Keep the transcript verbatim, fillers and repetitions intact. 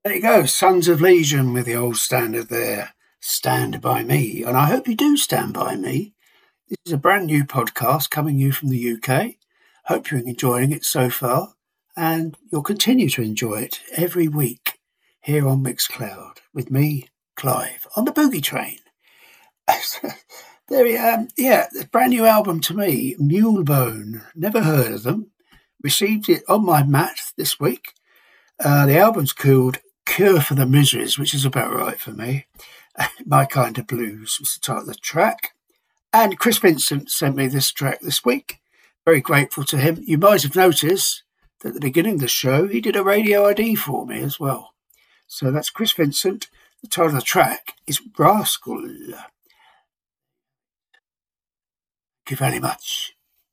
There you go, Sons of Legion with the old standard there, Stand By Me. And I hope you do stand by me. This is a brand new podcast coming you from the U K. Hope you're enjoying it so far, and you'll continue to enjoy it every week here on Mixcloud with me, Clive, on the Boogie Train. There we are. Yeah, a brand new album to me, Mulebone. Never heard of them. Received it on my mat this week. Uh, the album's called Cure for the Miseries, which is about right for me. My Kind of Blues was the title of the track. And Chris Vincent sent me this track this week. Very grateful to him. You might have noticed that at the beginning of the show, he did a radio I D for me as well. So that's Chris Vincent. The title of the track is Rascal. Thank you very much.